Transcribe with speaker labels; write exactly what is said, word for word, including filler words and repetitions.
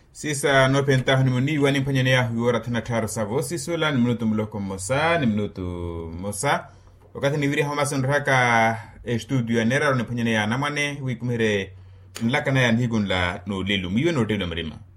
Speaker 1: Sisa no penta ni muni wani panyane ya huora tena taro savo sisula ni minuto mloko mosa ni minuto mosa wakati ni viri hama sonraka studio nera ni panyane ya namane wikumere nlaka na ya nhigun la no lelu miwe no telo mrima